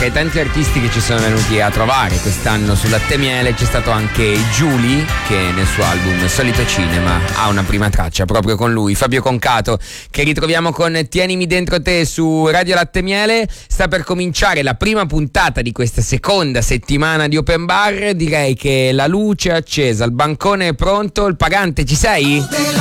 tra i tanti artisti che ci sono venuti a trovare quest'anno sul Latte Miele c'è stato anche Giuli, che nel suo album Solito Cinema ha una prima traccia proprio con lui, Fabio Concato, che ritroviamo con Tienimi dentro te su Radio Latte Miele. Sta per cominciare la prima puntata di questa seconda settimana di Open Bar. Direi che la luce è accesa, il bancone è pronto, il pagante ci sei?